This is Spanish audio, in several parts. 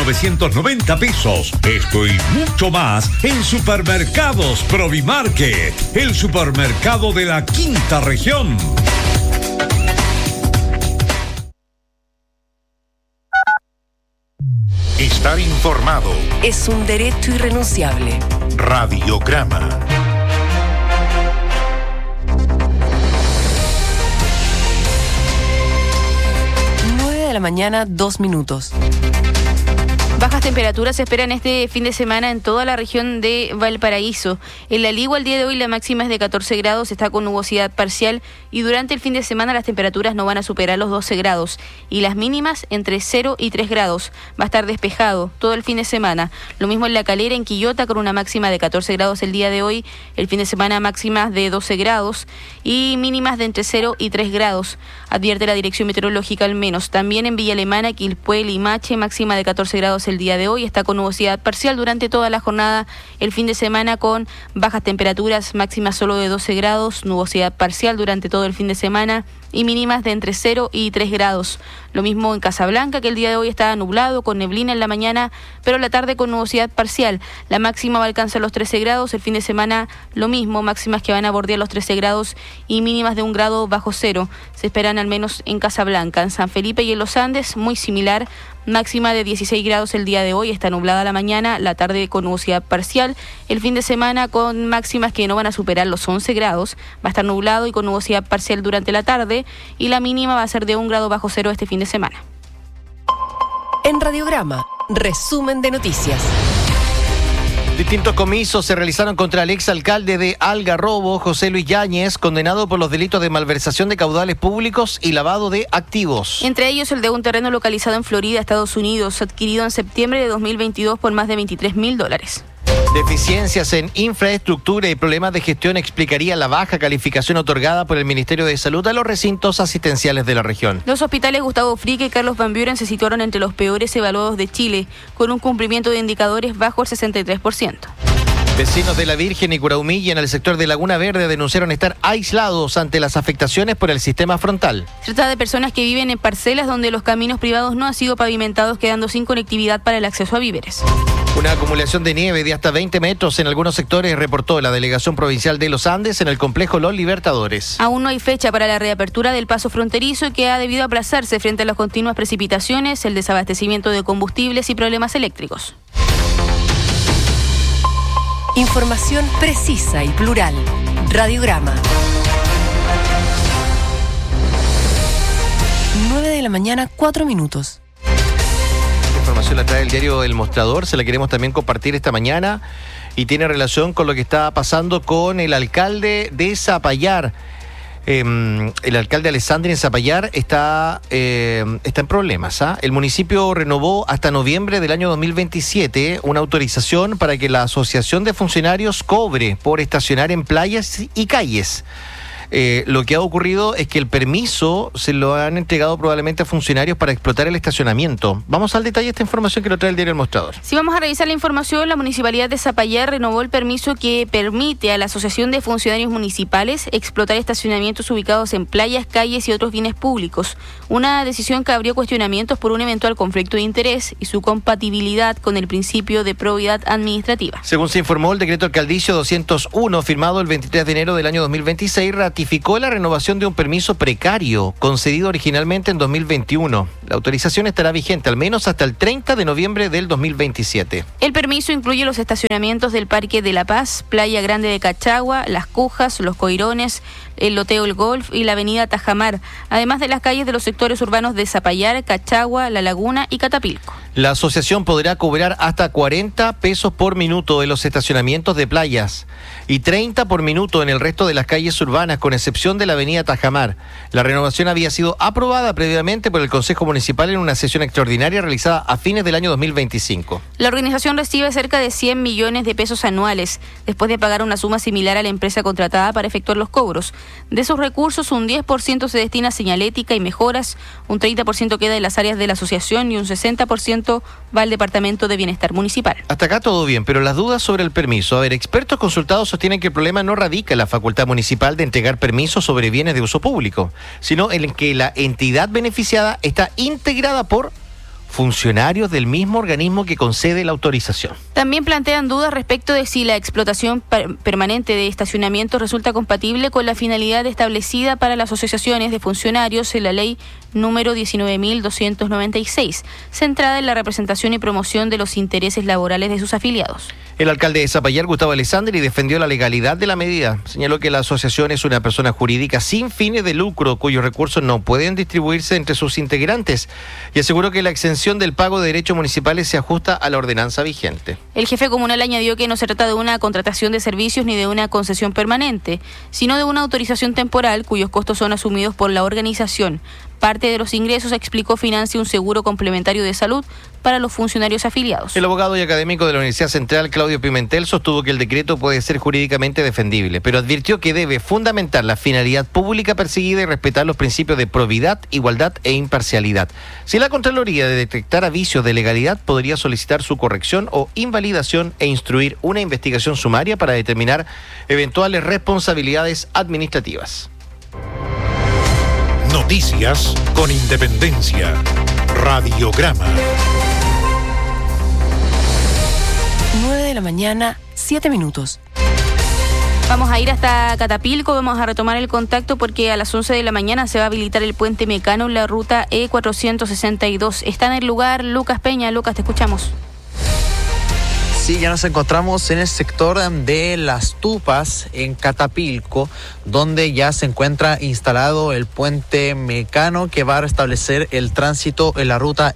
990 pesos. Esto y mucho más en Supermercados Provimarket, el supermercado de la Quinta Región. Estar informado es un derecho irrenunciable. Radiograma. 9:02 a.m. Bajas temperaturas se esperan este fin de semana en toda la región de Valparaíso. En La Ligua, el día de hoy, la máxima es de 14 grados, está con nubosidad parcial y durante el fin de semana las temperaturas no van a superar los 12 grados y las mínimas entre 0 y 3 grados. Va a estar despejado todo el fin de semana. Lo mismo en La Calera, en Quillota, con una máxima de 14 grados el día de hoy. El fin de semana máximas de 12 grados y mínimas de entre 0 y 3 grados. Advierte la Dirección Meteorológica al menos. También en Villa Alemana, Quilpué, Limache, máxima de 14 grados el día de hoy, está con nubosidad parcial durante toda la jornada, el fin de semana con bajas temperaturas, máximas solo de 12 grados, nubosidad parcial durante todo el fin de semana y mínimas de entre 0 y 3 grados. Lo mismo en Casablanca, que el día de hoy está nublado, con neblina en la mañana, pero la tarde con nubosidad parcial. La máxima va a alcanzar los 13 grados, el fin de semana lo mismo, máximas que van a bordear los 13 grados y mínimas de 1 grado bajo cero. Se esperan al menos en Casablanca. En San Felipe y en Los Andes, muy similar, máxima de 16 grados el día de hoy, está nublada la mañana, la tarde con nubosidad parcial. El fin de semana con máximas que no van a superar los 11 grados, va a estar nublado y con nubosidad parcial durante la tarde y la mínima va a ser de 1 grado bajo cero este fin de semana. En Radiograma, resumen de noticias. Distintos comisos se realizaron contra el exalcalde de Algarrobo, José Luis Yáñez, condenado por los delitos de malversación de caudales públicos y lavado de activos. Entre ellos el de un terreno localizado en Florida, Estados Unidos, adquirido en septiembre de 2022 por más de $23.000. Deficiencias en infraestructura y problemas de gestión explicaría la baja calificación otorgada por el Ministerio de Salud a los recintos asistenciales de la región. Los hospitales Gustavo Frick y Carlos Van Buren se situaron entre los peores evaluados de Chile, con un cumplimiento de indicadores bajo el 63%. Vecinos de La Virgen y Curaumí en el sector de Laguna Verde denunciaron estar aislados ante las afectaciones por el sistema frontal. Se trata de personas que viven en parcelas donde los caminos privados no han sido pavimentados, quedando sin conectividad para el acceso a víveres. Una acumulación de nieve de hasta 20 metros en algunos sectores reportó la Delegación Provincial de los Andes en el complejo Los Libertadores. Aún no hay fecha para la reapertura del paso fronterizo, que ha debido aplazarse frente a las continuas precipitaciones, el desabastecimiento de combustibles y problemas eléctricos. Información precisa y plural. Radiograma. 9:04 a.m. Esta información la trae el diario El Mostrador, se la queremos también compartir esta mañana y tiene relación con lo que está pasando con el alcalde de Zapallar. El alcalde Alessandri en Zapallar está en problemas. El municipio renovó hasta noviembre del año 2027 una autorización para que la Asociación de Funcionarios cobre por estacionar en playas y calles. Lo que ha ocurrido es que el permiso se lo han entregado probablemente a funcionarios para explotar el estacionamiento. Vamos al detalle de esta información que lo trae el diario El Mostrador. Si vamos a revisar la información, la Municipalidad de Zapallar renovó el permiso que permite a la Asociación de Funcionarios Municipales explotar estacionamientos ubicados en playas, calles y otros bienes públicos. Una decisión que abrió cuestionamientos por un eventual conflicto de interés y su compatibilidad con el principio de probidad administrativa. Según se informó, el decreto alcaldicio 201, firmado el 23 de enero del año 2026, ratificó la renovación de un permiso precario concedido originalmente en 2021. La autorización estará vigente al menos hasta el 30 de noviembre del 2027. El permiso incluye los estacionamientos del Parque de La Paz, Playa Grande de Cachagua, Las Cujas, Los Coirones, el Loteo El Golf y la Avenida Tajamar, además de las calles de los sectores urbanos de Zapallar, Cachagua, La Laguna y Catapilco. La asociación podrá cobrar hasta 40 pesos por minuto en los estacionamientos de playas y 30 por minuto en el resto de las calles urbanas, con excepción de la Avenida Tajamar. La renovación había sido aprobada previamente por el Consejo Municipal en una sesión extraordinaria realizada a fines del año 2025. La organización recibe cerca de 100 millones de pesos anuales, después de pagar una suma similar a la empresa contratada para efectuar los cobros. De esos recursos, un 10% se destina a señalética y mejoras, un 30% queda en las áreas de la asociación y un 60% va al Departamento de Bienestar Municipal. Hasta acá todo bien, pero las dudas sobre el permiso. A ver, expertos consultados sostienen que el problema no radica en la facultad municipal de entregar permisos sobre bienes de uso público, sino en que la entidad beneficiada está integrada por funcionarios del mismo organismo que concede la autorización. También plantean dudas respecto de si la explotación permanente de estacionamientos resulta compatible con la finalidad establecida para las asociaciones de funcionarios en la ley número 19.296, centrada en la representación y promoción de los intereses laborales de sus afiliados. El alcalde de Zapallar, Gustavo Alessandri, defendió la legalidad de la medida. Señaló que la asociación es una persona jurídica sin fines de lucro, cuyos recursos no pueden distribuirse entre sus integrantes, y aseguró que la exención del pago de derechos municipales se ajusta a la ordenanza vigente. El jefe comunal añadió que no se trata de una contratación de servicios ni de una concesión permanente, sino de una autorización temporal cuyos costos son asumidos por la organización. Parte de los ingresos, explicó, financia un seguro complementario de salud para los funcionarios afiliados. El abogado y académico de la Universidad Central, Claudio Pimentel, sostuvo que el decreto puede ser jurídicamente defendible, pero advirtió que debe fundamentar la finalidad pública perseguida y respetar los principios de probidad, igualdad e imparcialidad. Si la Contraloría detectara vicios de legalidad, podría solicitar su corrección o invalidación e instruir una investigación sumaria para determinar eventuales responsabilidades administrativas. Noticias con independencia. Radiograma. 9 de la mañana, 7 minutos. Vamos a ir hasta Catapilco, vamos a retomar el contacto porque a las 11 de la mañana se va a habilitar el puente Mecano en la ruta E462. Está en el lugar Lucas Peña. Lucas, te escuchamos. Sí, ya nos encontramos en el sector de Las Tupas, en Catapilco, donde ya se encuentra instalado el puente Mecano que va a restablecer el tránsito en la ruta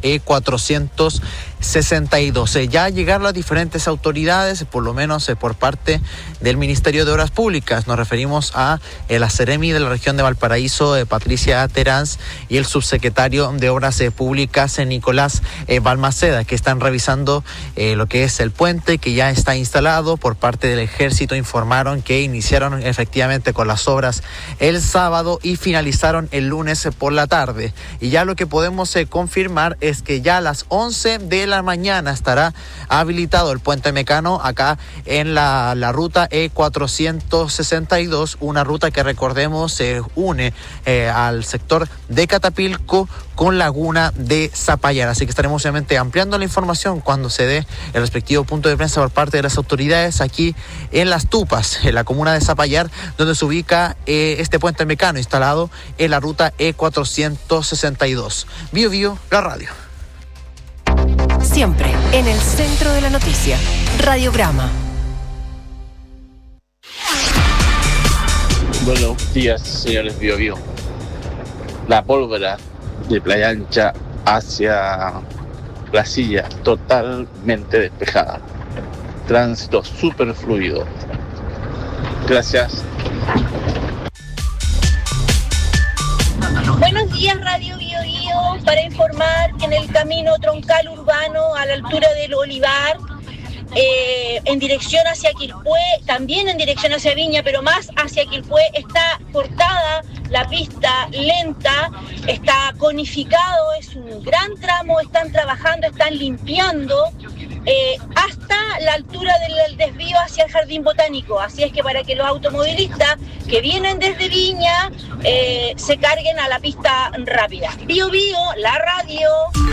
E462. Ya llegaron las diferentes autoridades, por lo menos por parte del Ministerio de Obras Públicas. Nos referimos a la Seremi de la región de Valparaíso, Patricia Teráns, y el subsecretario de Obras Públicas, Nicolás Balmaceda, que están revisando lo que es el puente que ya está instalado. Por parte del Ejército informaron que iniciaron efectivamente con las obras el sábado y finalizaron el lunes por la tarde. Y ya lo que podemos confirmar es que ya a las 11 de la mañana estará habilitado el puente Mecano acá en la ruta E462, una ruta que, recordemos, se une al sector de Catapilco con Laguna de Zapallar. Así que estaremos obviamente ampliando la información cuando se dé el respectivo punto de prensa por parte de las autoridades aquí en Las Tupas, en la comuna de Zapallar, donde se ubica este puente Mecano instalado en la ruta E462. Bio Bio, la radio. Siempre en el centro de la noticia. Radiograma. Buenos días, señores Bio Bio. La pólvora de Playa Ancha hacia La Silla totalmente despejada. Tránsito súper fluido. Gracias. Buenos días, Radio Bio Bio, para informar que en el camino troncal urbano a la altura del Olivar, en dirección hacia Quilpué, también en dirección hacia Viña, pero más hacia Quilpué, está cortada la pista lenta, está conificado, es un gran tramo, están trabajando, están limpiando hasta la altura del desvío hacia el Jardín Botánico. Así es que para que los automovilistas que vienen desde Viña se carguen a la pista rápida. Bio Bio, la radio.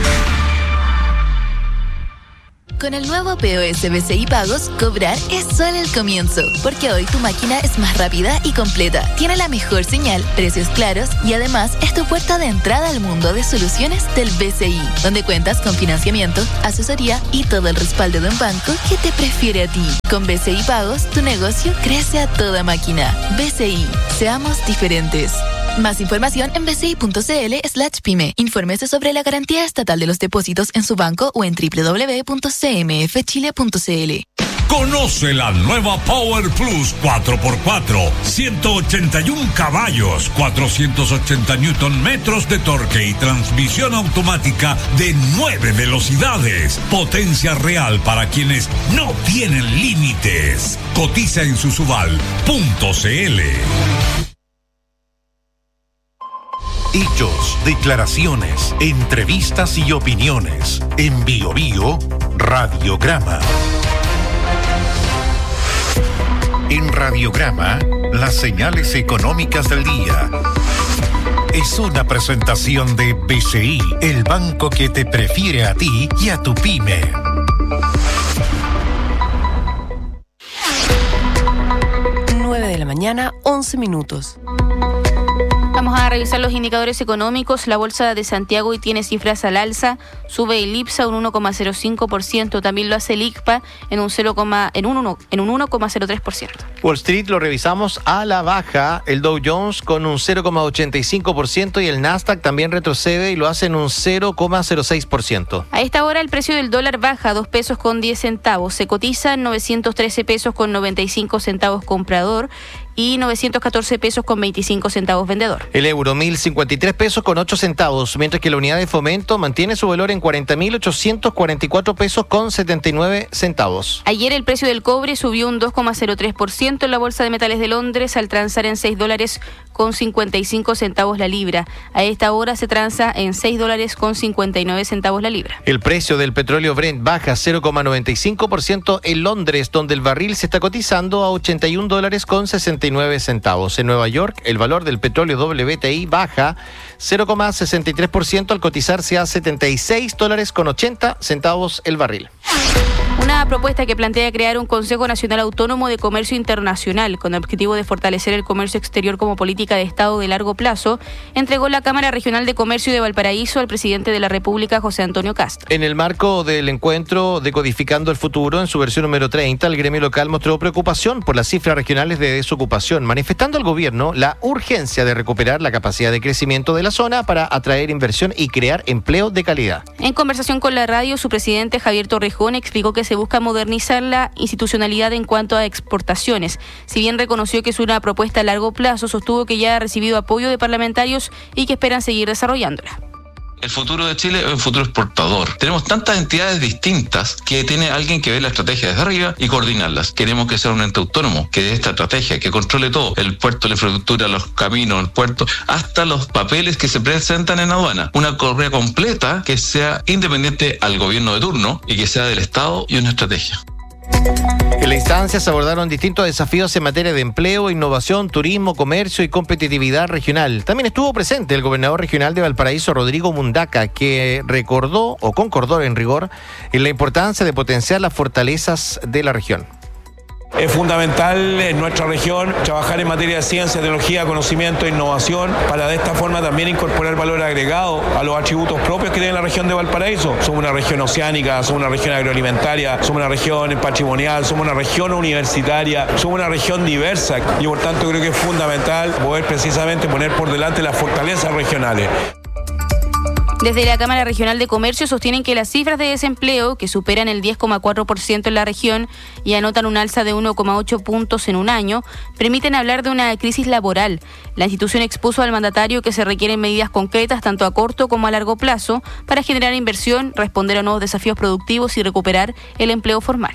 Con el nuevo POS BCI Pagos, cobrar es solo el comienzo, porque hoy tu máquina es más rápida y completa, tiene la mejor señal, precios claros y además es tu puerta de entrada al mundo de soluciones del BCI, donde cuentas con financiamiento, asesoría y todo el respaldo de un banco que te prefiere a ti. Con BCI Pagos, tu negocio crece a toda máquina. BCI, seamos diferentes. Más información en bci.cl/pyme. Infórmese sobre la garantía estatal de los depósitos en su banco o en www.cmfchile.cl. Conoce la nueva Power Plus 4x4, 181 caballos, 480 Newton metros de torque y transmisión automática de 9 velocidades. Potencia real para quienes no tienen límites. Cotiza en susubal.cl. Hechos, declaraciones, entrevistas y opiniones. En Bio Bio, Radiograma. En Radiograma, las señales económicas del día. es una presentación de BCI, el banco que te prefiere a ti y a tu pyme. De la mañana, 11 minutos. Vamos a revisar los indicadores económicos. La Bolsa de Santiago hoy tiene cifras al alza. Sube el IPSA un 1,05%. También lo hace el ICPA en un 1,03%. Wall Street lo revisamos a la baja. El Dow Jones con un 0,85% y el Nasdaq también retrocede y lo hace en un 0,06%. A esta hora el precio del dólar baja 2 pesos con 10 centavos. Se cotiza en 913 pesos con 95 centavos comprador y 914 pesos con 25 centavos vendedor. El euro 1.053 pesos con 8 centavos, mientras que la unidad de fomento mantiene su valor en 40.844 pesos con 79 centavos. Ayer el precio del cobre subió un 2,03% en la Bolsa de Metales de Londres al transar en $6 con 55 centavos la libra. A esta hora se transa en $6 con 59 centavos la libra. El precio del petróleo Brent baja 0,95% en Londres, donde el barril se está cotizando a $81 con 69 centavos. En Nueva York, el valor del petróleo WTI baja 0,63% al cotizarse a $76 con 80 centavos el barril. Una propuesta que plantea crear un Consejo Nacional Autónomo de Comercio Internacional con el objetivo de fortalecer el comercio exterior como política de Estado de largo plazo, entregó la Cámara Regional de Comercio de Valparaíso al presidente de la República, José Antonio Kast. En el marco del encuentro Decodificando el Futuro, en su versión número 30, el gremio local mostró preocupación por las cifras regionales de desocupación, manifestando al gobierno la urgencia de recuperar la capacidad de crecimiento de la zona para atraer inversión y crear empleo de calidad. En conversación con la radio, su presidente, Javier Torrejón, explicó que se busca modernizar la institucionalidad en cuanto a exportaciones. Si bien reconoció que es una propuesta a largo plazo, sostuvo que ya ha recibido apoyo de parlamentarios y que esperan seguir desarrollándola. El futuro de Chile es un futuro exportador. Tenemos tantas entidades distintas que tiene alguien que ve la estrategia desde arriba y coordinarlas. Queremos que sea un ente autónomo, que dé esta estrategia, que controle todo. El puerto, la infraestructura, los caminos, el puerto, hasta los papeles que se presentan en aduana. Una correa completa que sea independiente al gobierno de turno y que sea del Estado y una estrategia. En la instancia se abordaron distintos desafíos en materia de empleo, innovación, turismo, comercio y competitividad regional. También estuvo presente el gobernador regional de Valparaíso, Rodrigo Mundaca, que recordó o concordó en rigor en la importancia de potenciar las fortalezas de la región. Es fundamental en nuestra región trabajar en materia de ciencia, tecnología, conocimiento e innovación para de esta forma también incorporar valor agregado a los atributos propios que tiene la región de Valparaíso. Somos una región oceánica, somos una región agroalimentaria, somos una región patrimonial, somos una región universitaria, somos una región diversa y por tanto creo que es fundamental poder precisamente poner por delante las fortalezas regionales. Desde la Cámara Regional de Comercio sostienen que las cifras de desempleo, que superan el 10,4% en la región y anotan un alza de 1,8 puntos en un año, permiten hablar de una crisis laboral. La institución expuso al mandatario que se requieren medidas concretas tanto a corto como a largo plazo para generar inversión, responder a nuevos desafíos productivos y recuperar el empleo formal.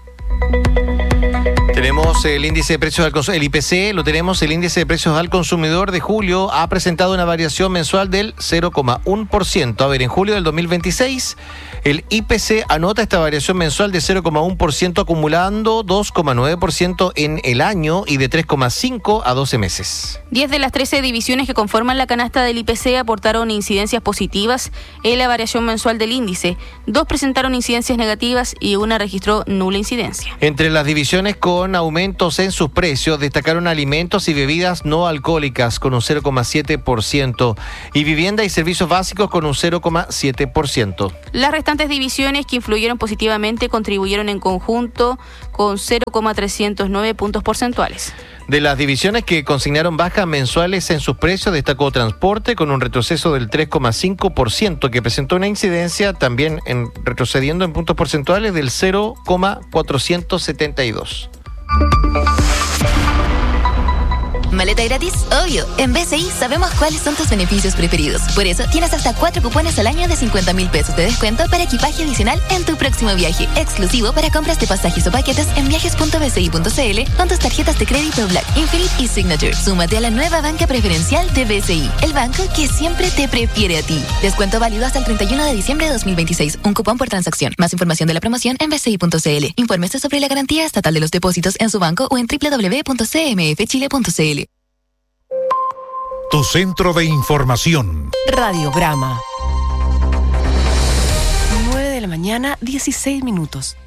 Tenemos el índice de precios al consumidor, el IPC, lo tenemos, el índice de precios al consumidor de julio ha presentado una variación mensual del 0,1%. A ver, en julio del 2026, el IPC anota esta variación mensual de 0,1%, acumulando 2,9% en el año y de 3,5 a 12 meses. 10 de las 13 divisiones que conforman la canasta del IPC aportaron incidencias positivas en la variación mensual del índice. 2 presentaron incidencias negativas y una registró nula incidencia. Entre las divisiones con aumentos en sus precios destacaron alimentos y bebidas no alcohólicas con un 0,7% y vivienda y servicios básicos con un 0,7%. Las restantes divisiones que influyeron positivamente contribuyeron en conjunto con 0,309 puntos porcentuales. De las divisiones que consignaron bajas mensuales en sus precios, destacó transporte con un retroceso del 3,5%, que presentó una incidencia también retrocediendo en puntos porcentuales del 0,472. ¿Maleta gratis? Obvio. En BCI sabemos cuáles son tus beneficios preferidos. Por eso tienes hasta 4 cupones al año de 50,000 pesos de descuento para equipaje adicional en tu próximo viaje. Exclusivo para compras de pasajes o paquetes en viajes.bci.cl con tus tarjetas de crédito Black, Infinite y Signature. Súmate a la nueva banca preferencial de BCI, el banco que siempre te prefiere a ti. Descuento válido hasta el 31 de diciembre de 2026. Un cupón por transacción. Más información de la promoción en bci.cl. Infórmese sobre la garantía estatal de los depósitos en su banco o en www.cmfchile.cl. tu centro de información. Radiograma. 9 de la mañana, 16 minutos.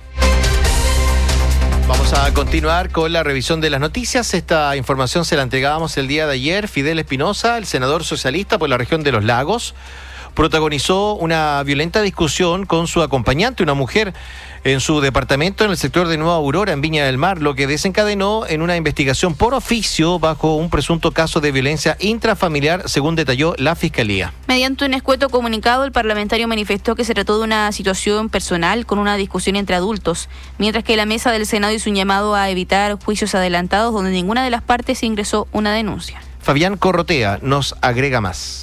Vamos a continuar con la revisión de las noticias. Esta información se la entregábamos el día de ayer. Fidel Espinosa, el senador socialista por la región de Los Lagos, protagonizó una violenta discusión con su acompañante, una mujer, en su departamento en el sector de Nueva Aurora, en Viña del Mar, lo que desencadenó en una investigación por oficio bajo un presunto caso de violencia intrafamiliar, según detalló la Fiscalía. Mediante un escueto comunicado, el parlamentario manifestó que se trató de una situación personal con una discusión entre adultos, mientras que la mesa del Senado hizo un llamado a evitar juicios adelantados donde ninguna de las partes ingresó una denuncia. Fabián Corrotea nos agrega más.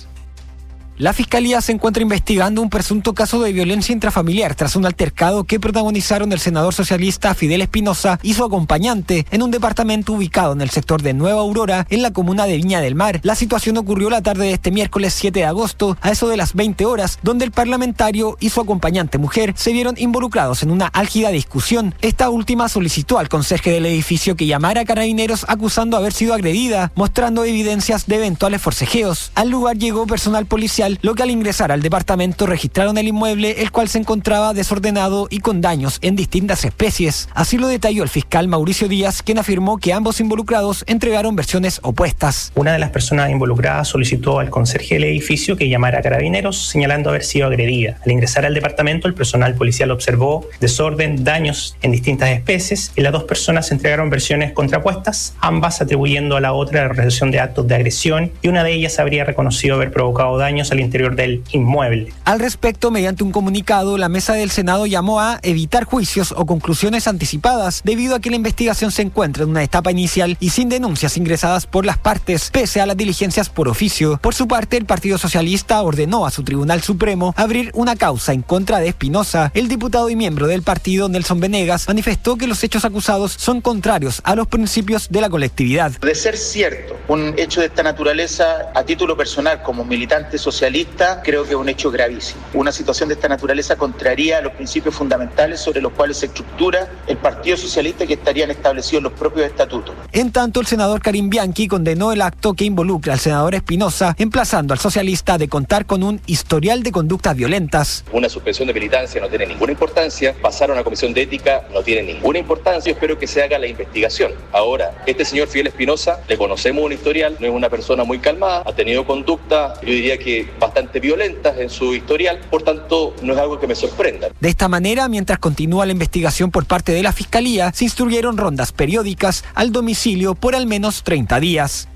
La Fiscalía se encuentra investigando un presunto caso de violencia intrafamiliar tras un altercado que protagonizaron el senador socialista Fidel Espinosa y su acompañante en un departamento ubicado en el sector de Nueva Aurora, en la comuna de Viña del Mar. La situación ocurrió la tarde de este miércoles 7 de agosto, a eso de las 20 horas, donde el parlamentario y su acompañante mujer se vieron involucrados en una álgida discusión. Esta última solicitó al conserje del edificio que llamara a carabineros acusando haber sido agredida, mostrando evidencias de eventuales forcejeos. Al lugar llegó personal policial, lo que al ingresar al departamento registraron el inmueble, el cual se encontraba desordenado y con daños en distintas especies. Así lo detalló el fiscal Mauricio Díaz, quien afirmó que ambos involucrados entregaron versiones opuestas. Una de las personas involucradas solicitó al conserje del edificio que llamara a carabineros, señalando haber sido agredida. Al ingresar al departamento, el personal policial observó desorden, daños en distintas especies, y las dos personas entregaron versiones contrapuestas, ambas atribuyendo a la otra la realización de actos de agresión, y una de ellas habría reconocido haber provocado daños al interior del inmueble. Al respecto, mediante un comunicado, la mesa del Senado llamó a evitar juicios o conclusiones anticipadas debido a que la investigación se encuentra en una etapa inicial y sin denuncias ingresadas por las partes, pese a las diligencias por oficio. Por su parte, el Partido Socialista ordenó a su Tribunal Supremo abrir una causa en contra de Espinosa. El diputado y miembro del partido, Nelson Venegas, manifestó que los hechos acusados son contrarios a los principios de la colectividad. De ser cierto un hecho de esta naturaleza, a título personal como militante socialista, creo que es un hecho gravísimo. Una situación de esta naturaleza contraría los principios fundamentales sobre los cuales se estructura el Partido Socialista, que estarían establecidos en los propios estatutos. En tanto, el senador Karim Bianchi condenó el acto que involucra al senador Espinosa, emplazando al socialista de contar con un historial de conductas violentas. Una suspensión de militancia no tiene ninguna importancia, pasar a una comisión de ética no tiene ninguna importancia. Yo espero que se haga la investigación. Ahora, este señor Fidel Espinosa, le conocemos un historial, no es una persona muy calmada, ha tenido conducta, yo diría que bastante violentas en su historial, por tanto no es algo que me sorprenda. De esta manera, mientras continúa la investigación por parte de la Fiscalía, se instruyeron rondas periódicas al domicilio por al menos 30 días.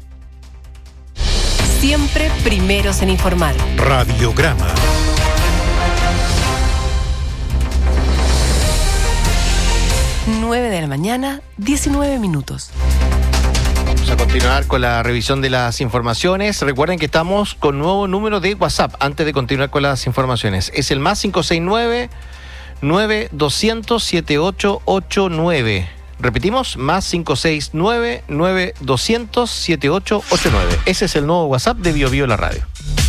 Siempre primeros en informar. Radiograma. Nueve de la mañana, 19 minutos. Vamos a continuar con la revisión de las informaciones. Recuerden que estamos con nuevo número de WhatsApp antes de continuar con las informaciones. Es el más 569-9200-7889. Repetimos, más 569-9200-7889. Ese es el nuevo WhatsApp de Bio Bio La Radio.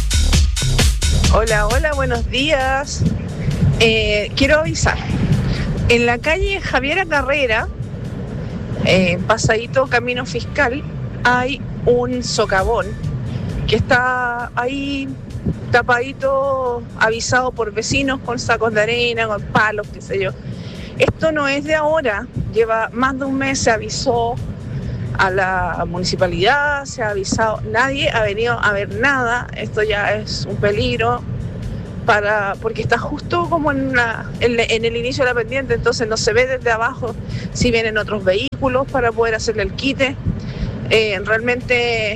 Hola, buenos días. Quiero avisar. En la calle Javiera Carrera, pasadito Camino Fiscal, hay un socavón que está ahí tapadito, avisado por vecinos con sacos de arena, con palos, qué sé yo. Esto no es de ahora, lleva más de un mes, se avisó a la municipalidad, se ha avisado, nadie ha venido a ver nada. Esto ya es un peligro porque está justo como en el inicio de la pendiente, entonces no se ve desde abajo si vienen otros vehículos para poder hacerle el quite. Realmente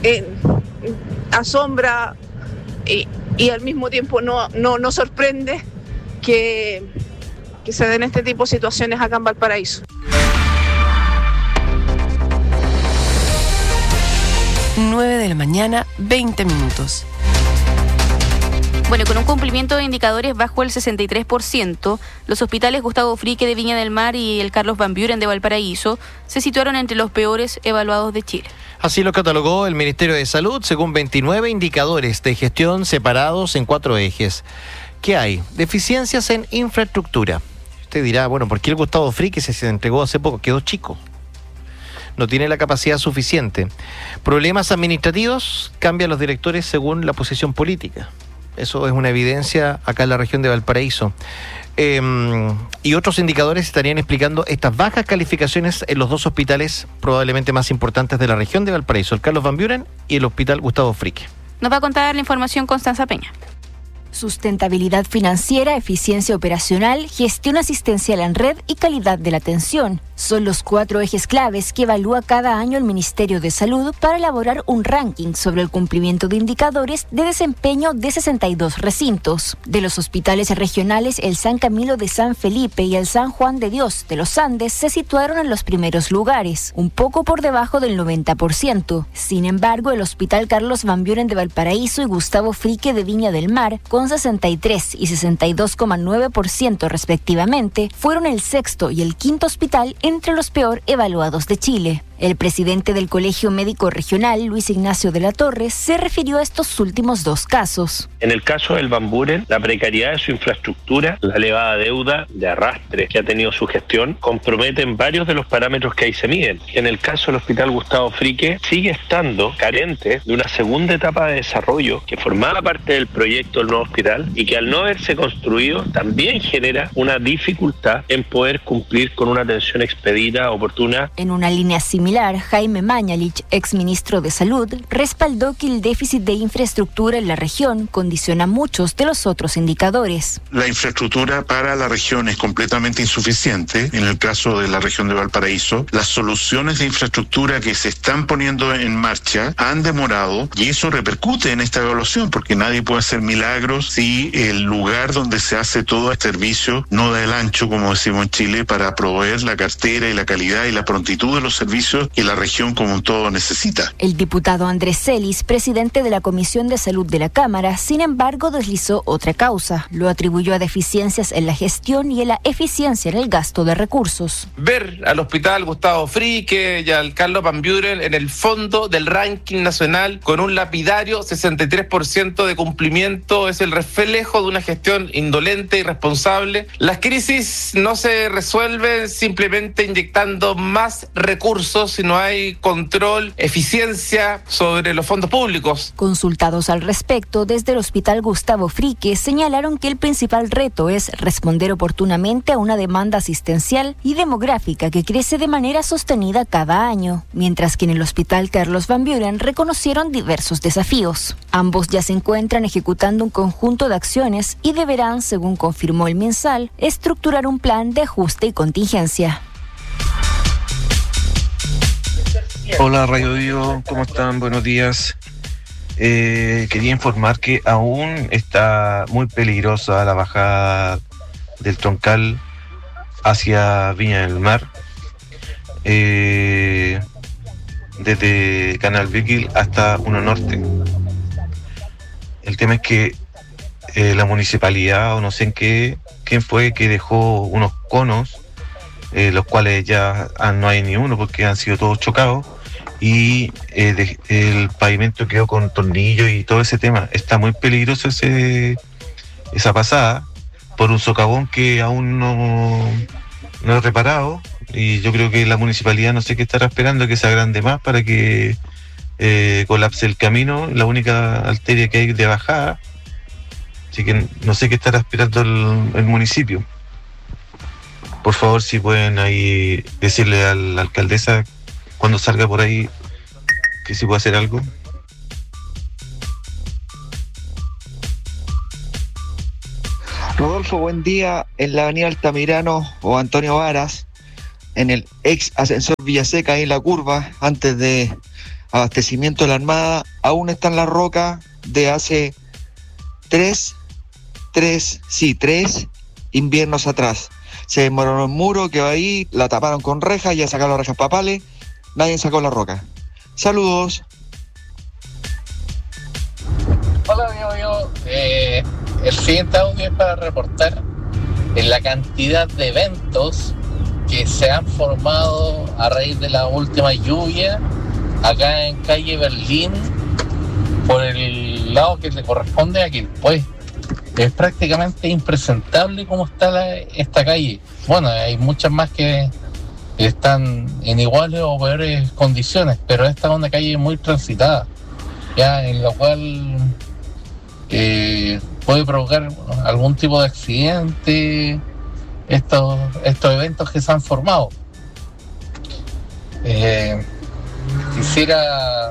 asombra y al mismo tiempo no sorprende que se den este tipo de situaciones acá en Valparaíso. 9 de la mañana, 20 minutos. Bueno, con un cumplimiento de indicadores bajo el 63%, los hospitales Gustavo Frique de Viña del Mar y el Carlos Van Buren de Valparaíso se situaron entre los peores evaluados de Chile. Así lo catalogó el Ministerio de Salud, según 29 indicadores de gestión separados en 4 ejes. ¿Qué hay? Deficiencias en infraestructura. Usted dirá, bueno, ¿por qué el Gustavo Frique se entregó hace poco? Quedó chico. no tiene la capacidad suficiente. Problemas administrativos, cambian los directores según la posición política. Eso es una evidencia acá en la región de Valparaíso. Y otros indicadores estarían explicando estas bajas calificaciones en los dos hospitales probablemente más importantes de la región de Valparaíso, el Carlos Van Buren y el Hospital Gustavo Fricke. Nos va a contar la información Constanza Peña. Sustentabilidad financiera, eficiencia operacional, gestión asistencial en red y calidad de la atención son los 4 ejes claves que evalúa cada año el Ministerio de Salud para elaborar un ranking sobre el cumplimiento de indicadores de desempeño de 62 recintos. De los hospitales regionales, el San Camilo de San Felipe y el San Juan de Dios de los Andes se situaron en los primeros lugares, un poco por debajo del 90%. Sin embargo, el Hospital Carlos Van Buren de Valparaíso y Gustavo Fricke de Viña del Mar, con 63 y 62,9% respectivamente, fueron el sexto y el quinto hospital entre los peor evaluados de Chile. El presidente del Colegio Médico Regional, Luis Ignacio de la Torre, se refirió a estos últimos 2 casos. En el caso del Van Buren, la precariedad de su infraestructura, la elevada deuda de arrastre que ha tenido su gestión, comprometen varios de los parámetros que ahí se miden. En el caso del Hospital Gustavo Fricke, sigue estando carente de una segunda etapa de desarrollo que formaba parte del proyecto del nuevo hospital y que al no haberse construido también genera una dificultad en poder cumplir con una atención expedita, oportuna. En una línea similar, Jaime Mañalich, exministro de Salud, respaldó que el déficit de infraestructura en la región condiciona muchos de los otros indicadores. La infraestructura para la región es completamente insuficiente. En el caso de la región de Valparaíso, las soluciones de infraestructura que se están poniendo en marcha han demorado y eso repercute en esta evaluación porque nadie puede hacer milagros si el lugar donde se hace todo este servicio no da el ancho, como decimos en Chile, para proveer la cartera y la calidad y la prontitud de los servicios que la región como un todo necesita. El diputado Andrés Celis, presidente de la Comisión de Salud de la Cámara, sin embargo deslizó otra causa. Lo atribuyó a deficiencias en la gestión y en la eficiencia en el gasto de recursos. Ver al Hospital Gustavo Fricke y al Carlos Van Buren en el fondo del ranking nacional con un lapidario 63% de cumplimiento es el reflejo de una gestión indolente y irresponsable. Las crisis no se resuelven simplemente inyectando más recursos si no hay control, eficiencia sobre los fondos públicos. Consultados al respecto, desde el Hospital Gustavo Fricke señalaron que el principal reto es responder oportunamente a una demanda asistencial y demográfica que crece de manera sostenida cada año, mientras que en el Hospital Carlos Van Buren reconocieron diversos desafíos. Ambos ya se encuentran ejecutando un conjunto de acciones y deberán, según confirmó el MinSal, estructurar un plan de ajuste y contingencia. Hola Radio Vivo, ¿cómo están? Buenos días. Quería informar que aún está muy peligrosa la bajada del Troncal hacia Viña del Mar, desde Canal Vigil hasta Uno Norte. El tema es que la municipalidad, o no sé quién fue que dejó unos conos, los cuales ya no hay ni uno porque han sido todos chocados, y el pavimento quedó con tornillos y todo ese tema. Está muy peligroso esa pasada por un socavón que aún no he reparado, y yo creo que la municipalidad no sé qué estará esperando que se agrande más para que colapse el camino, la única arteria que hay de bajada. Así que no sé qué estará esperando el municipio. Por favor, si pueden ahí decirle a la alcaldesa cuando salga por ahí que si puede hacer algo. Rodolfo, buen día. En la avenida Altamirano o Antonio Varas, en el ex ascensor Villaseca, ahí en la curva, antes de abastecimiento de la Armada, aún están las rocas de hace tres inviernos atrás. Se demoró un muro que va ahí, la taparon con rejas, ya sacaron las rejas papales, nadie sacó la roca. Saludos. Hola, yo. El siguiente audio es para reportar en la cantidad de eventos que se han formado a raíz de la última lluvia acá en calle Berlín, por el lado que le corresponde a Quilpué. Es prácticamente impresentable cómo está esta calle. Bueno, hay muchas más que están en iguales o peores condiciones, pero esta es una calle muy transitada, ya, en la cual puede provocar algún tipo de accidente estos eventos que se han formado. Quisiera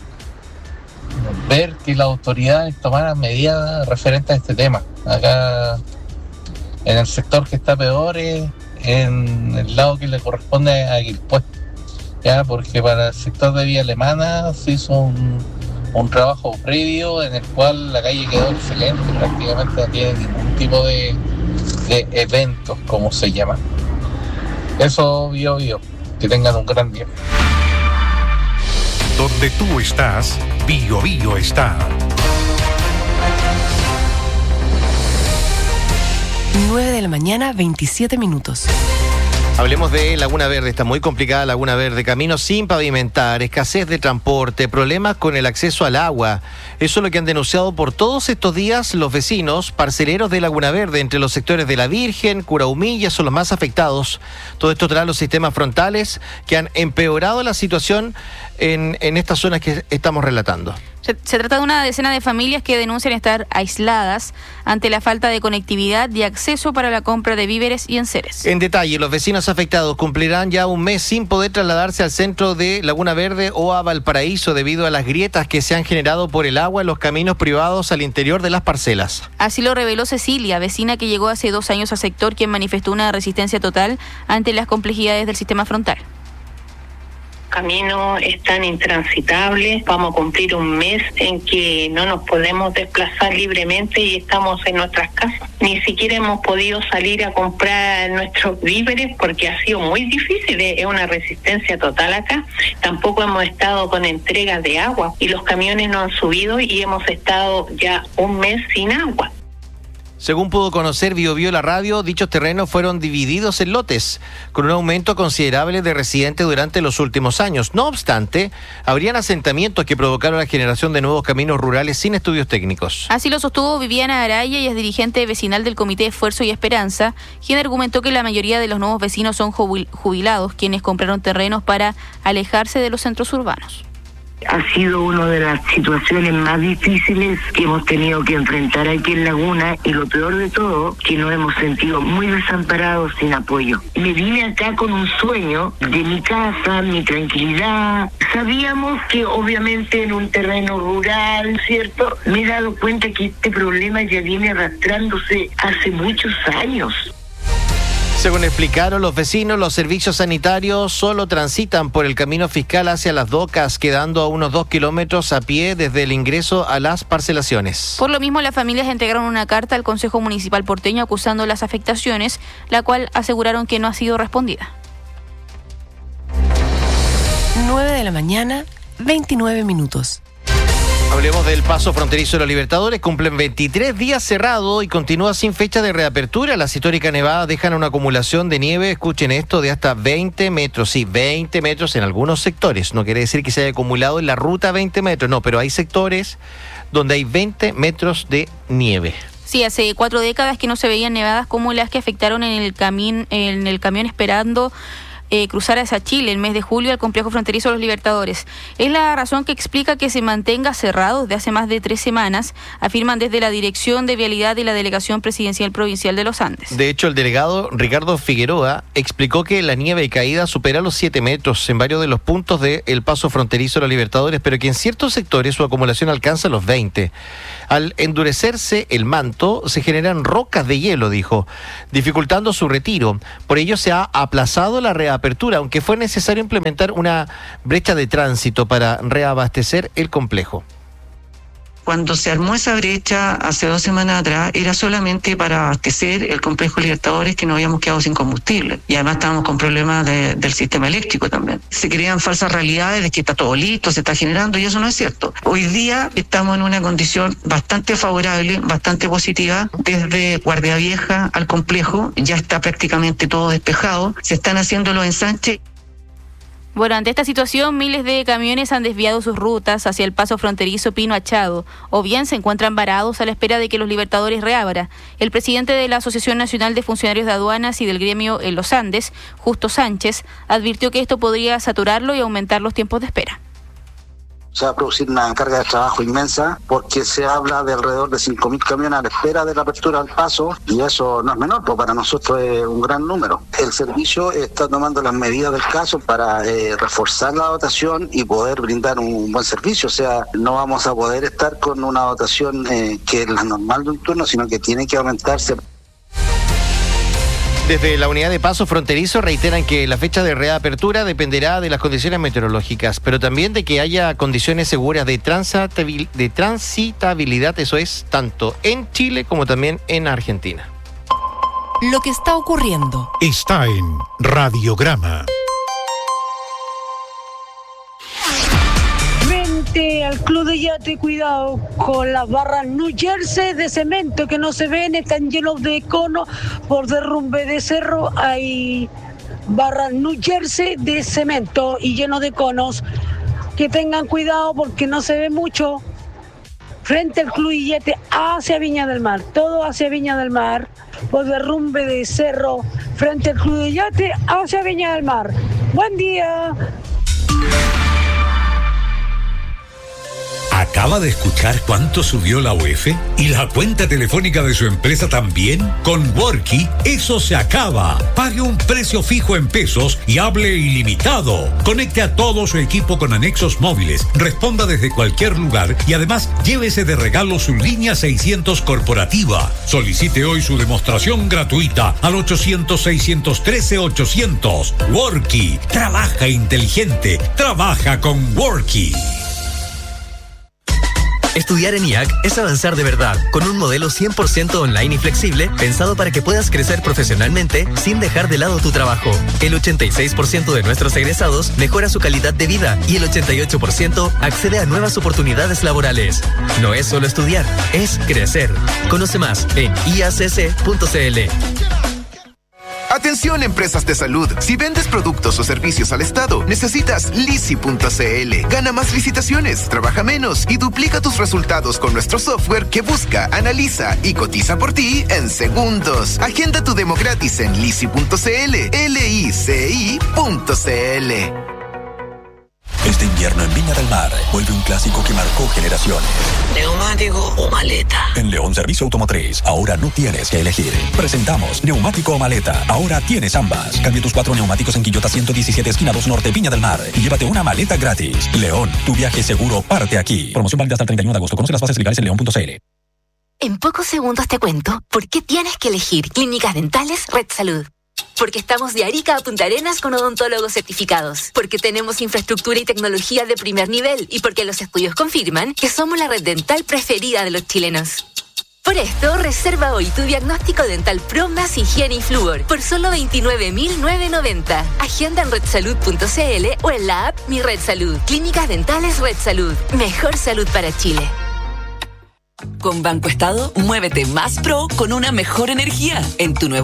ver que las autoridades tomaran medidas referentes a este tema. Acá en el sector que está peor es en el lado que le corresponde a Quilpué, ya, porque para el sector de Vía Alemana se hizo un trabajo previo en el cual la calle quedó excelente, prácticamente no tiene ningún tipo de eventos, como se llaman. Eso, Bio. Que tengan un gran día. Donde tú estás, Bio Bio está. 9 de la mañana, 27 minutos. Hablemos de Laguna Verde. Está muy complicada Laguna Verde. Caminos sin pavimentar, escasez de transporte, problemas con el acceso al agua. Eso es lo que han denunciado por todos estos días los vecinos parceleros de Laguna Verde. Entre los sectores de La Virgen, Curaumilla son los más afectados. Todo esto trae los sistemas frontales que han empeorado la situación en estas zonas que estamos relatando. Se trata de una decena de familias que denuncian estar aisladas ante la falta de conectividad y acceso para la compra de víveres y enseres. En detalle, los vecinos afectados cumplirán ya un mes sin poder trasladarse al centro de Laguna Verde o a Valparaíso debido a las grietas que se han generado por el agua en los caminos privados al interior de las parcelas. Así lo reveló Cecilia, vecina que llegó hace 2 años al sector, quien manifestó una resistencia total ante las complejidades del sistema frontal. Caminos están intransitables, vamos a cumplir un mes en que no nos podemos desplazar libremente y estamos en nuestras casas. Ni siquiera hemos podido salir a comprar nuestros víveres porque ha sido muy difícil, es una resistencia total acá. Tampoco hemos estado con entregas de agua y los camiones no han subido y hemos estado ya un mes sin agua. Según pudo conocer Bio Bio la radio, dichos terrenos fueron divididos en lotes, con un aumento considerable de residentes durante los últimos años. No obstante, habrían asentamientos que provocaron la generación de nuevos caminos rurales sin estudios técnicos. Así lo sostuvo Viviana Araya, y es dirigente vecinal del Comité Esfuerzo y Esperanza, quien argumentó que la mayoría de los nuevos vecinos son jubilados, quienes compraron terrenos para alejarse de los centros urbanos. Ha sido una de las situaciones más difíciles que hemos tenido que enfrentar aquí en Laguna, y lo peor de todo, que nos hemos sentido muy desamparados, sin apoyo. Me vine acá con un sueño de mi casa, mi tranquilidad. Sabíamos que obviamente en un terreno rural, ¿cierto? Me he dado cuenta que este problema ya viene arrastrándose hace muchos años. Según explicaron los vecinos, los servicios sanitarios solo transitan por el camino fiscal hacia las docas, quedando a unos 2 kilómetros a pie desde el ingreso a las parcelaciones. Por lo mismo, las familias entregaron una carta al Consejo Municipal porteño acusando las afectaciones, la cual aseguraron que no ha sido respondida. 9 de la mañana, 29 minutos. Hablemos del paso fronterizo de los Libertadores. Cumplen 23 días cerrado y continúa sin fecha de reapertura. Las históricas nevadas dejan una acumulación de nieve, escuchen esto, de hasta 20 metros. Sí, 20 metros en algunos sectores. No quiere decir que se haya acumulado en la ruta 20 metros, no, pero hay sectores donde hay 20 metros de nieve. Sí, hace 4 décadas que no se veían nevadas como las que afectaron en el camión esperando cruzar hacia Chile el mes de julio al complejo fronterizo de los Libertadores. Es la razón que explica que se mantenga cerrado desde hace más de 3 semanas, afirman desde la Dirección de Vialidad y la Delegación Presidencial Provincial de los Andes. De hecho, el delegado Ricardo Figueroa explicó que la nieve caída supera los 7 metros en varios de los puntos del paso fronterizo de los Libertadores, pero que en ciertos sectores su acumulación alcanza los 20. Al endurecerse el manto, se generan rocas de hielo, dijo, dificultando su retiro. Por ello se ha aplazado la reapertura, aunque fue necesario implementar una brecha de tránsito para reabastecer el complejo. Cuando se armó esa brecha hace 2 semanas atrás, era solamente para abastecer el complejo Libertadores, que nos habíamos quedado sin combustible. Y además estábamos con problemas del sistema eléctrico también. Se crean falsas realidades de que está todo listo, se está generando, y eso no es cierto. Hoy día estamos en una condición bastante favorable, bastante positiva. Desde Guardia Vieja al complejo ya está prácticamente todo despejado. Se están haciendo los ensanches. Bueno, ante esta situación, miles de camiones han desviado sus rutas hacia el paso fronterizo Pino-Achado, o bien se encuentran varados a la espera de que los Libertadores reabra. El presidente de la Asociación Nacional de Funcionarios de Aduanas y del gremio en los Andes, Justo Sánchez, advirtió que esto podría saturarlo y aumentar los tiempos de espera. Se va a producir una carga de trabajo inmensa porque se habla de alrededor de 5.000 camiones a la espera de la apertura del paso y eso no es menor, pues para nosotros es un gran número. El servicio está tomando las medidas del caso para reforzar la dotación y poder brindar un buen servicio. O sea, no vamos a poder estar con una dotación que es la normal de un turno, sino que tiene que aumentarse. Desde la unidad de paso fronterizo reiteran que la fecha de reapertura dependerá de las condiciones meteorológicas, pero también de que haya condiciones seguras de transitabilidad, eso es, tanto en Chile como también en Argentina. Lo que está ocurriendo está en Radiograma. Al Club de Yate, cuidado con las barras New Jersey de cemento que no se ven, están llenos de conos por derrumbe de cerro. Hay barras New Jersey de cemento y llenos de conos, que tengan cuidado porque no se ve mucho. Frente al Club de Yate hacia Viña del Mar, todo hacia Viña del Mar, por derrumbe de cerro, frente al Club de Yate hacia Viña del Mar. Buen día. ¿Acaba de escuchar cuánto subió la UEF? ¿Y la cuenta telefónica de su empresa también? Con Worky, eso se acaba. Pague un precio fijo en pesos y hable ilimitado. Conecte a todo su equipo con anexos móviles, responda desde cualquier lugar y además llévese de regalo su línea 600 corporativa. Solicite hoy su demostración gratuita al 800-613-800. Worky, trabaja inteligente, trabaja con Worky. Estudiar en IAC es avanzar de verdad, con un modelo 100% online y flexible, pensado para que puedas crecer profesionalmente sin dejar de lado tu trabajo. El 86% de nuestros egresados mejora su calidad de vida y el 88% accede a nuevas oportunidades laborales. No es solo estudiar, es crecer. Conoce más en iacc.cl. Atención, empresas de salud. Si vendes productos o servicios al Estado, necesitas Lisi.cl. Gana más licitaciones, trabaja menos y duplica tus resultados con nuestro software que busca, analiza y cotiza por ti en segundos. Agenda tu demo gratis en Lisi.cl. LICI.cl. Este invierno en Viña del Mar vuelve un clásico que marcó generaciones. ¿Neumático o maleta? En León Servicio Automotriz, ahora no tienes que elegir. Presentamos neumático o maleta. Ahora tienes ambas. Cambia tus 4 neumáticos en Quillota 117, esquina 2 Norte, Viña del Mar. Y llévate una maleta gratis. León, tu viaje seguro parte aquí. Promoción válida hasta el 31 de agosto. Conoce las bases legales en león.cl. En pocos segundos te cuento por qué tienes que elegir Clínicas Dentales Red Salud. Porque estamos de Arica a Punta Arenas con odontólogos certificados. Porque tenemos infraestructura y tecnología de primer nivel. Y porque los estudios confirman que somos la red dental preferida de los chilenos. Por esto, reserva hoy tu diagnóstico dental Pro más higiene y flúor por solo 29.990. Agenda en redsalud.cl o en la app Mi Red Salud. Clínicas Dentales Red Salud. Mejor salud para Chile. Con Banco Estado, muévete más pro con una mejor energía. En tu nuevo